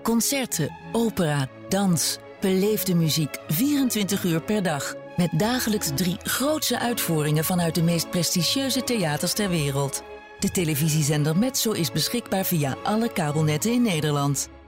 Concerten, opera, dans, beleefde muziek 24 uur per dag. Met dagelijks 3 grootse uitvoeringen vanuit de meest prestigieuze theaters ter wereld. De televisiezender Metso is beschikbaar via alle kabelnetten in Nederland.